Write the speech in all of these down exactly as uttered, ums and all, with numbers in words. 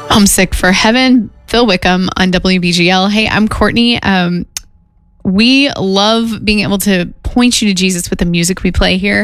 Homesick for Heaven, Phil Wickham on W B G L. Hey, I'm Courtney. Um, we love being able to point you to Jesus with the music we play here.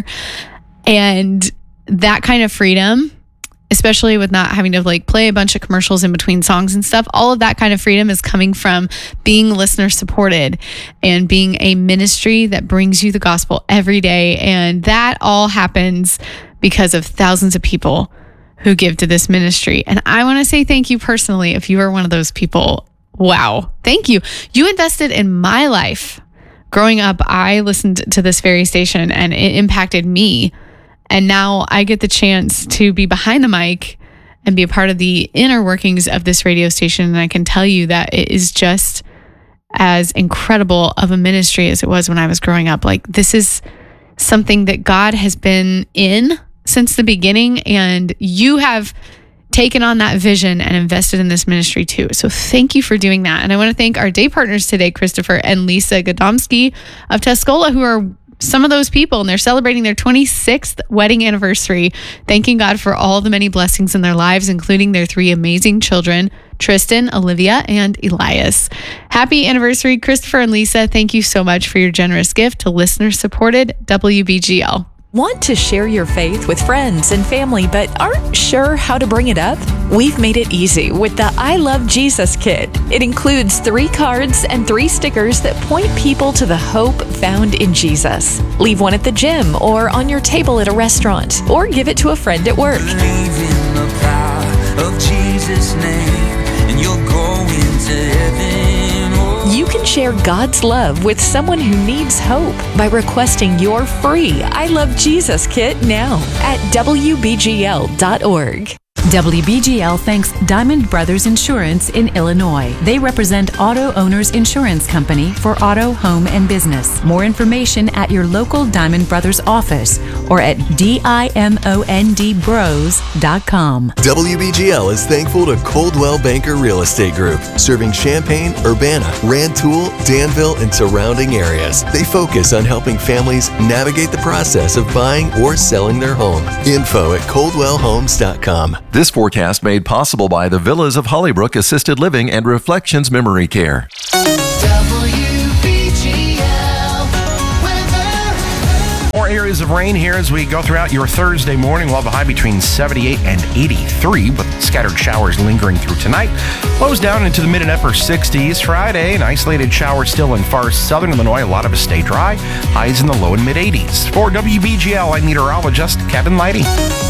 And that kind of freedom, especially with not having to like play a bunch of commercials in between songs and stuff, all of that kind of freedom is coming from being listener supported and being a ministry that brings you the gospel every day. And that all happens because of thousands of people who give to this ministry. And I want to say thank you personally if you are one of those people. Wow. Thank you. You invested in my life. Growing up, I listened to this very station and it impacted me. And now I get the chance to be behind the mic and be a part of the inner workings of this radio station. And I can tell you that it is just as incredible of a ministry as it was when I was growing up. Like, this is something that God has been in since the beginning, and you have taken on that vision and invested in this ministry too. So thank you for doing that. And I want to thank our day partners today, Christopher and Lisa Godomsky of Tuscola, who are some of those people, and they're celebrating their twenty-sixth wedding anniversary, thanking God for all the many blessings in their lives, including their three amazing children, Tristan, Olivia, and Elias. Happy anniversary, Christopher and Lisa. Thank you so much for your generous gift to listener-supported W B G L. Want to share your faith with friends and family, but aren't sure how to bring it up? We've made it easy with the I Love Jesus Kit. It includes three cards and three stickers that point people to the hope found in Jesus. Leave one at the gym or on your table at a restaurant, or give it to a friend at work. Believe in the power of Jesus' name, and you'll go into heaven. You can share God's love with someone who needs hope by requesting your free I Love Jesus Kit now at W B G L dot org. W B G L thanks Diamond Brothers Insurance in Illinois. They represent Auto Owners Insurance Company for auto, home, and business. More information at your local Diamond Brothers office or at diamond bros dot com. W B G L is thankful to Coldwell Banker Real Estate Group, serving Champaign, Urbana, Rantoul, Danville, and surrounding areas. They focus on helping families navigate the process of buying or selling their home. Info at coldwell homes dot com. This forecast made possible by the Villas of Hollybrook Assisted Living and Reflections Memory Care. W B G L weather. More areas of rain here as we go throughout your Thursday morning. We'll have a high between seventy-eight and eighty-three, with scattered showers lingering through tonight. Lows down into the mid and upper sixties. Friday, an isolated shower still in far southern Illinois. A lot of it stay dry. Highs in the low and mid eighties. For W B G L, I'm meteorologist Kevin Leidy.